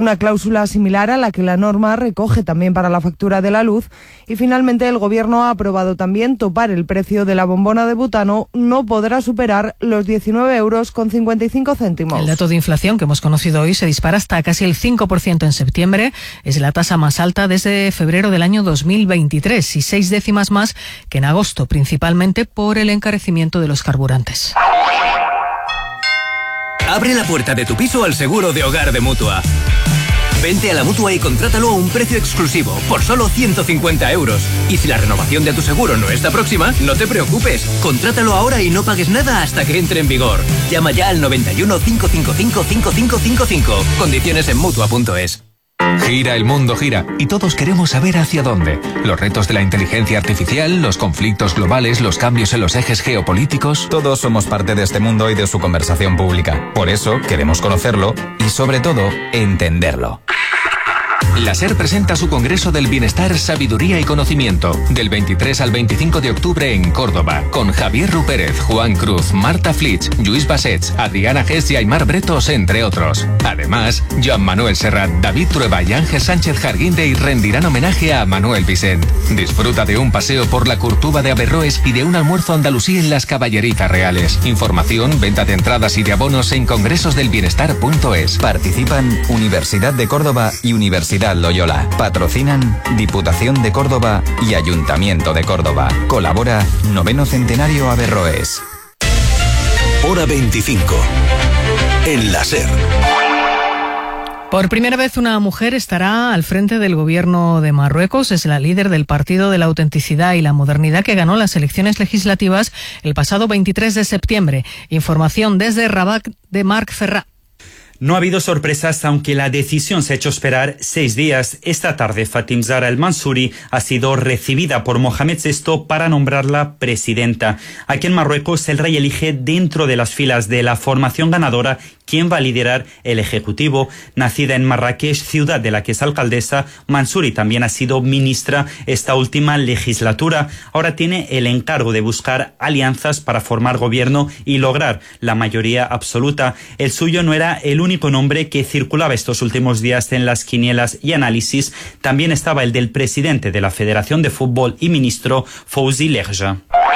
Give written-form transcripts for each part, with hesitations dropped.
una cláusula similar a la que la norma recoge también para la factura de la luz. Y finalmente el Gobierno ha aprobado también topar el precio de la bombona de butano. No podrá superar los 19,55 €. El dato de inflación que hemos conocido hoy se dispara hasta casi el 5% en septiembre. Es la tasa más alta desde febrero del año 2023 y 6 décimas más que en agosto, principalmente por el encarecimiento de los carburantes. Abre la puerta de tu piso al seguro de hogar de Mutua. Vente a la Mutua y contrátalo a un precio exclusivo, por solo 150 €. Y si la renovación de tu seguro no está próxima, no te preocupes. Contrátalo ahora y no pagues nada hasta que entre en vigor. Llama ya al 91 555 5555. Condiciones en Mutua.es. Gira, el mundo gira, y todos queremos saber hacia dónde. Los retos de la inteligencia artificial, los conflictos globales, los cambios en los ejes geopolíticos. Todos somos parte de este mundo y de su conversación pública. Por eso queremos conocerlo y, sobre todo, entenderlo. La SER presenta su Congreso del Bienestar, Sabiduría y Conocimiento, del 23 al 25 de octubre en Córdoba, con Javier Rupérez, Juan Cruz, Marta Flitsch, Lluís Bassets, Adriana Gess y Aymar Bretos, entre otros. Además, Joan Manuel Serrat, David Trueba y Ángel Sánchez Jarguinde y rendirán homenaje a Manuel Vicent. Disfruta de un paseo por la Curtuba de Averroes y de un almuerzo andalusí en las Caballerizas Reales. Información, venta de entradas y de abonos en congresosdelbienestar.es. Participan Universidad de Córdoba y Universidad Loyola. Patrocinan Diputación de Córdoba y Ayuntamiento de Córdoba. Colabora 9º Centenario Averroes. Hora 25. En la SER. Por primera vez una mujer estará al frente del gobierno de Marruecos. Es la líder del Partido de la Autenticidad y la Modernidad que ganó las elecciones legislativas el pasado 23 de septiembre. Información desde Rabat de Marc Ferrat. No ha habido sorpresas, aunque la decisión se ha hecho esperar 6 días. Esta tarde, Fatim Zahra El Mansouri ha sido recibida por Mohamed VI para nombrarla presidenta. Aquí en Marruecos, el rey elige dentro de las filas de la formación ganadora quién va a liderar el ejecutivo. Nacida en Marrakech, ciudad de la que es alcaldesa, Mansouri también ha sido ministra esta última legislatura. Ahora tiene el encargo de buscar alianzas para formar gobierno y lograr la mayoría absoluta. El suyo no era el único nombre que circulaba estos últimos días en las quinielas y análisis. También estaba el del presidente de la Federación de Fútbol y ministro, Fouzi Lerja.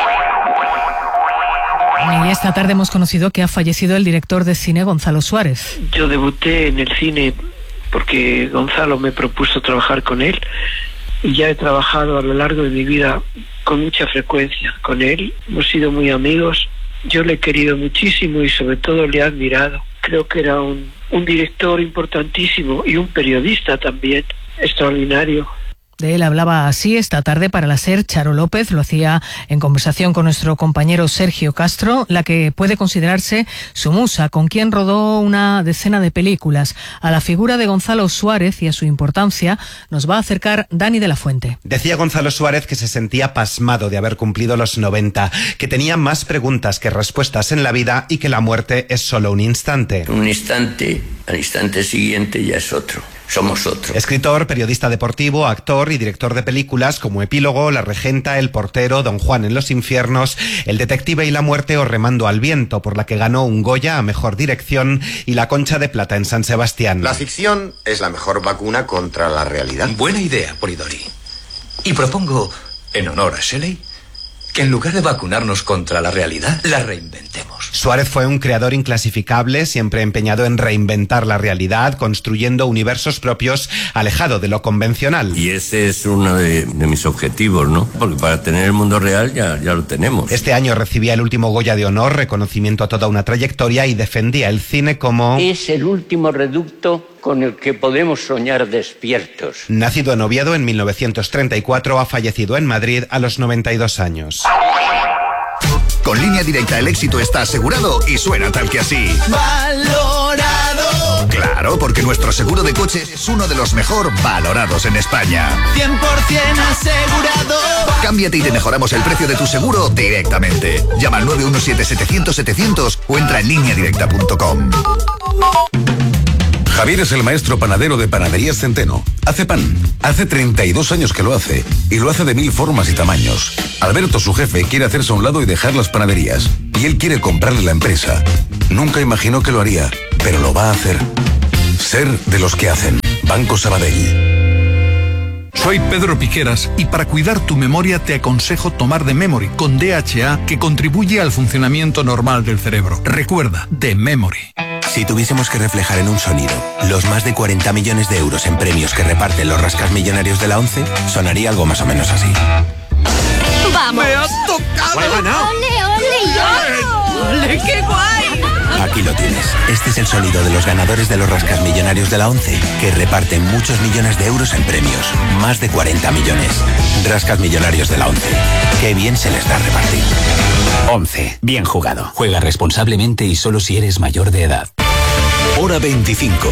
Y esta tarde hemos conocido que ha fallecido el director de cine Gonzalo Suárez. Yo debuté en el cine porque Gonzalo me propuso trabajar con él y ya he trabajado a lo largo de mi vida con mucha frecuencia con él. Hemos sido muy amigos. Yo le he querido muchísimo y sobre todo le he admirado. Creo que era un director importantísimo y un periodista también extraordinario. De él hablaba así esta tarde para la SER Charo López, lo hacía en conversación con nuestro compañero Sergio Castro, la que puede considerarse su musa, con quien rodó una decena de películas. A la figura de Gonzalo Suárez y a su importancia nos va a acercar Dani de la Fuente. Decía Gonzalo Suárez que se sentía pasmado de haber cumplido los 90, que tenía más preguntas que respuestas en la vida y que la muerte es solo un instante. Un instante, al instante siguiente ya es otro. Somos otro. Escritor, periodista deportivo, actor y director de películas como Epílogo, La Regenta, El Portero, Don Juan en los Infiernos, El Detective y la Muerte o Remando al Viento, por la que ganó un Goya a Mejor Dirección y la Concha de Plata en San Sebastián. La ficción es la mejor vacuna contra la realidad. Buena idea, Polidori. Y propongo, en honor a Shelley, que en lugar de vacunarnos contra la realidad, la reinventemos. Suárez fue un creador inclasificable, siempre empeñado en reinventar la realidad, construyendo universos propios, alejado de lo convencional. Y ese es uno de mis objetivos, ¿no? Porque para tener el mundo real ya lo tenemos. Este año recibía el último Goya de Honor, reconocimiento a toda una trayectoria, y defendía el cine como... Es el último reducto con el que podemos soñar despiertos. Nacido en Oviedo en 1934, ha fallecido en Madrid a los 92 años. Con Línea Directa el éxito está asegurado y suena tal que así. ¡Valorado! Claro, porque nuestro seguro de coches es uno de los mejor valorados en España. 100% asegurado. Cámbiate y te mejoramos el precio de tu seguro directamente. Llama al 917-700-700 o entra en lineadirecta.com. Javier es el maestro panadero de Panaderías Centeno. Hace pan. Hace 32 años que lo hace. Y lo hace de 1000 formas y tamaños. Alberto, su jefe, quiere hacerse a un lado y dejar las panaderías. Y él quiere comprarle la empresa. Nunca imaginó que lo haría, pero lo va a hacer. Ser de los que hacen. Banco Sabadell. Soy Pedro Piqueras y para cuidar tu memoria te aconsejo tomar The Memory con DHA, que contribuye al funcionamiento normal del cerebro. Recuerda, The Memory. Si tuviésemos que reflejar en un sonido los más de 40 millones de euros en premios que reparten los rascasmillonarios de la ONCE, sonaría algo más o menos así. ¡Vamos! ¡Me ha tocado! ¡He ganado! ¡Ole, ole! ¡Ole, qué guay! Aquí lo tienes. Este es el sonido de los ganadores de los rascasmillonarios de la ONCE, que reparten muchos millones de euros en premios. Más de 40 millones. Rascasmillonarios de la ONCE. Qué bien se les da repartir. ONCE. Bien jugado. Juega responsablemente y solo si eres mayor de edad. Hora 25.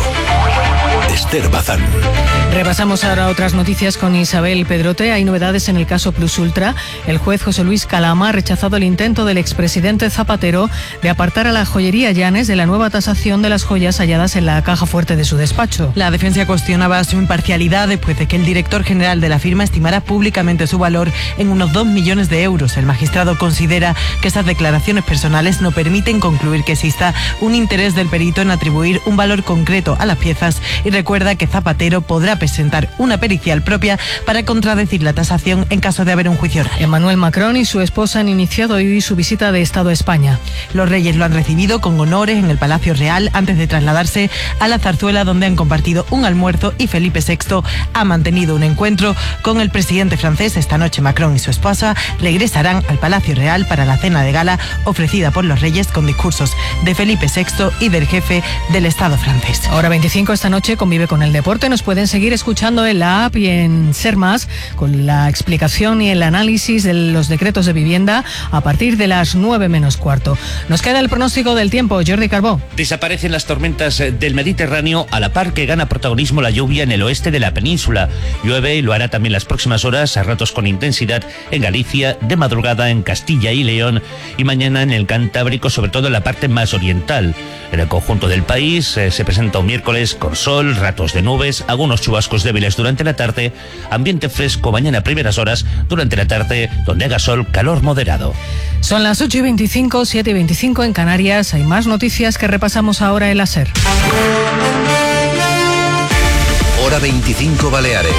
Esther Bazán. Repasamos ahora otras noticias con Isabel Pedrote. Hay novedades en el caso Plus Ultra. El juez José Luis Calama ha rechazado el intento del expresidente Zapatero de apartar a la joyería Llanes de la nueva tasación de las joyas halladas en la caja fuerte de su despacho. La defensa cuestionaba su imparcialidad después de que el director general de la firma estimara públicamente su valor en unos 2 millones de euros. El magistrado considera que esas declaraciones personales no permiten concluir que exista un interés del perito en atribuir un valor concreto a las piezas y recuerda que Zapatero podrá presentar una pericial propia para contradecir la tasación en caso de haber un juicio oral. Emmanuel Macron y su esposa han iniciado hoy su visita de Estado a España. Los reyes lo han recibido con honores en el Palacio Real antes de trasladarse a la Zarzuela, donde han compartido un almuerzo, y Felipe VI ha mantenido un encuentro con el presidente francés. Esta noche Macron y su esposa regresarán al Palacio Real para la cena de gala ofrecida por los reyes, con discursos de Felipe VI y del jefe del Estado francés. Hora 25 esta noche convive con el deporte. Nos pueden seguir escuchando en la app y en Ser Más, con la explicación y el análisis de los decretos de vivienda a partir de las 9 menos cuarto. Nos queda el pronóstico del tiempo. Jordi Carbó. Desaparecen las tormentas del Mediterráneo a la par que gana protagonismo la lluvia en el oeste de la península. Llueve y lo hará también las próximas horas, a ratos con intensidad, en Galicia, de madrugada en Castilla y León y mañana en el Cantábrico, sobre todo en la parte más oriental. En el conjunto del país se presenta un miércoles con sol, ratos de nubes, algunos chubascos débiles durante la tarde, ambiente fresco mañana a primeras horas, durante la tarde donde haga sol, calor moderado. Son las 8:25, 7:25 en Canarias. Hay más noticias que repasamos ahora en la SER. Hora 25 Baleares.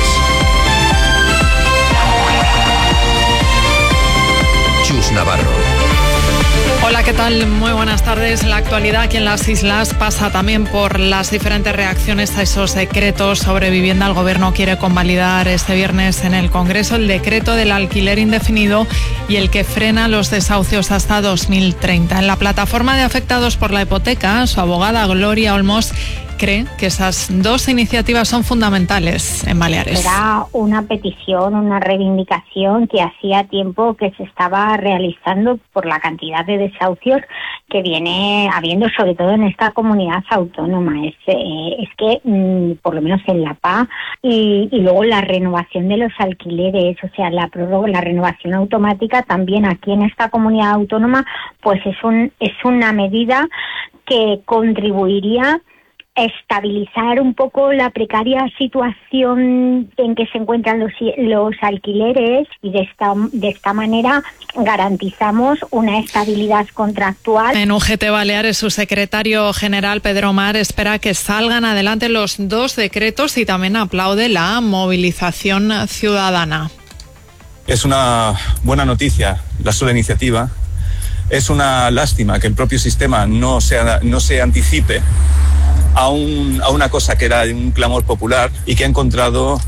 Chus Navarro. Hola, ¿qué tal? Muy buenas tardes. La actualidad aquí en las islas pasa también por las diferentes reacciones a esos decretos sobre vivienda. El Gobierno quiere convalidar este viernes en el Congreso el decreto del alquiler indefinido y el que frena los desahucios hasta 2030. En la plataforma de afectados por la hipoteca, su abogada Gloria Olmos cree que esas dos iniciativas son fundamentales en Baleares. Era una petición, una reivindicación que hacía tiempo que se estaba realizando por la cantidad de desahucios que viene habiendo, sobre todo en esta comunidad autónoma. Es que, por lo menos en La Paz, y luego la renovación de los alquileres, o sea, la prórroga, la renovación automática también aquí en esta comunidad autónoma, pues es una medida que contribuiría estabilizar un poco la precaria situación en que se encuentran los alquileres, y de esta manera garantizamos una estabilidad contractual. En UGT Baleares, su secretario general Pedro Mar espera que salgan adelante los dos decretos y también aplaude la movilización ciudadana. Es una buena noticia la sola iniciativa. Es una lástima que el propio sistema no se anticipe a una cosa que era un clamor popular y que ha encontrado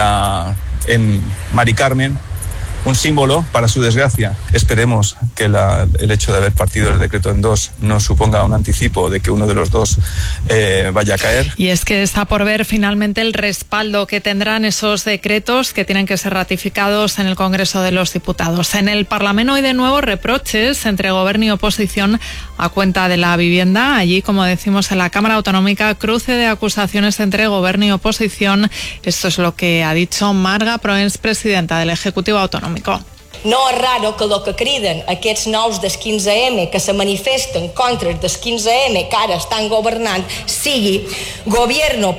en Mari Carmen un símbolo para su desgracia. Esperemos que el hecho de haber partido el decreto en dos no suponga un anticipo de que uno de los dos vaya a caer. Y es que está por ver finalmente el respaldo que tendrán esos decretos que tienen que ser ratificados en el Congreso de los Diputados. En el Parlamento hoy de nuevo reproches entre Gobierno y oposición a cuenta de la vivienda. Allí, como decimos en la Cámara Autonómica, cruce de acusaciones entre Gobierno y oposición. Esto es lo que ha dicho Marga Proens, presidenta del Ejecutivo Autonómico. No és raro que el que criden aquests nous del 15M, que se manifesten contra el del 15M, que ara estan governant, sigui gobierno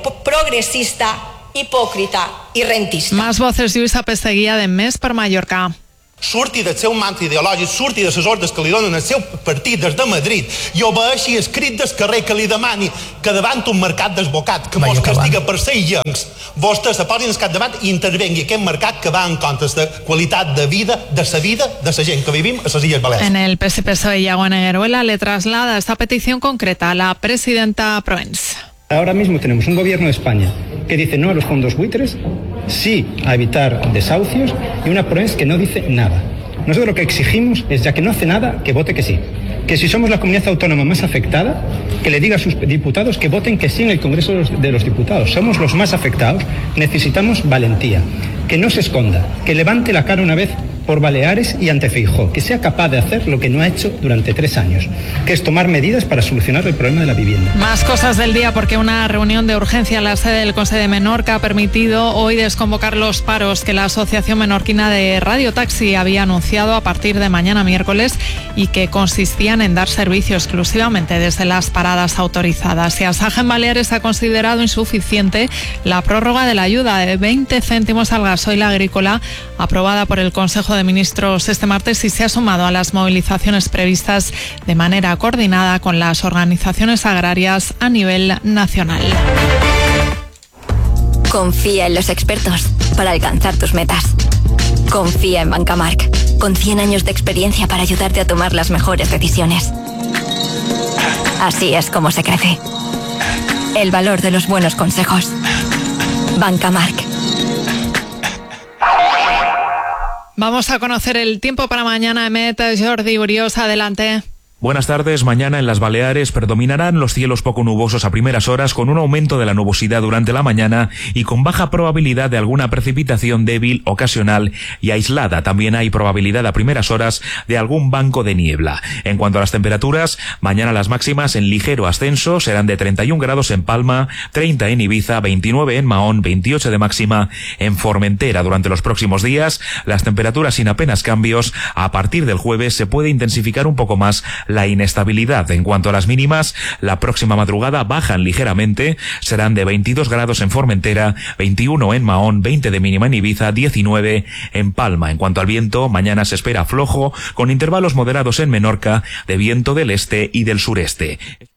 progresista, hipòcrita i rentista. Más voces, Lluís Apesteguía, de Més per Mallorca. surti del seu mantra ideològic, surti de les ordres que li donen el seu partit des de Madrid i obeeixi el crit del carrer que li demani que davant un mercat desbocat que mos castiga per ser illencs, vostè se posin al capdavant i intervengui aquest mercat que va en contra de qualitat de vida de la gent que vivim a les Illes Balears. En el PSPSOE, Iago Negueruela le traslada esta petición concreta a la presidenta Proens. Ahora mismo tenemos un gobierno de España que dice no a los fondos buitres, sí a evitar desahucios, y una Proens que no dice nada. Nosotros lo que exigimos es, ya que no hace nada, que vote que sí. Que si somos la comunidad autónoma más afectada, que le diga a sus diputados que voten que sí en el Congreso de los Diputados. Somos los más afectados, necesitamos valentía. Que no se esconda, que levante la cara una vez por Baleares y ante Feijóo, que sea capaz de hacer lo que no ha hecho durante 3 años, que es tomar medidas para solucionar el problema de la vivienda. Más cosas del día, porque una reunión de urgencia en la sede del Consejo de Menorca ha permitido hoy desconvocar los paros que la Asociación Menorquina de Radio Taxi había anunciado a partir de mañana miércoles y que consistían en dar servicio exclusivamente desde las paradas autorizadas. Y Asaja en Baleares ha considerado insuficiente la prórroga de la ayuda de 20 céntimos al gasoil agrícola aprobada por el Consejo de Ministros este martes y se ha sumado a las movilizaciones previstas de manera coordinada con las organizaciones agrarias a nivel nacional. Confía en los expertos para alcanzar tus metas. Confía en Bancamark, con 100 años de experiencia para ayudarte a tomar las mejores decisiones. Así es como se crece. El valor de los buenos consejos. Bancamark. Vamos a conocer el tiempo para mañana. Emet, Jordi Urios, adelante. Buenas tardes. Mañana en las Baleares predominarán los cielos poco nubosos a primeras horas, con un aumento de la nubosidad durante la mañana y con baja probabilidad de alguna precipitación débil, ocasional y aislada. También hay probabilidad a primeras horas de algún banco de niebla. En cuanto a las temperaturas, mañana las máximas en ligero ascenso serán de 31 grados en Palma, 30 en Ibiza, 29 en Mahón, 28 de máxima en Formentera. Durante los próximos días, las temperaturas sin apenas cambios. A partir del jueves se puede intensificar un poco más la inestabilidad. En cuanto a las mínimas, la próxima madrugada bajan ligeramente, serán de 22 grados en Formentera, 21 en Mahón, 20 de mínima en Ibiza, 19 en Palma. En cuanto al viento, mañana se espera flojo, con intervalos moderados en Menorca, de viento del este y del sureste.